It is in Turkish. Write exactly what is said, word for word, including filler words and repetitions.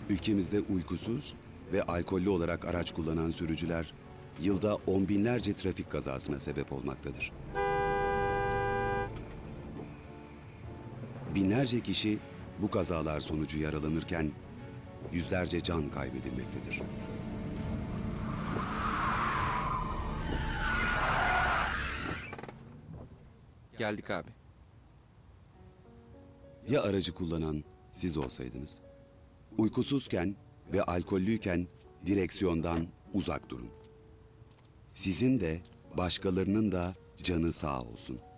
Ülkemizde uykusuz ve alkollü olarak araç kullanan sürücüler yılda on binlerce trafik kazasına sebep olmaktadır. Binlerce kişi bu kazalar sonucu yaralanırken yüzlerce can kaybedilmektedir. Geldik abi. Ya aracı kullanan siz olsaydınız? Uykusuzken ve alkollüyken direksiyondan uzak durun. Sizin de başkalarının da canı sağ olsun.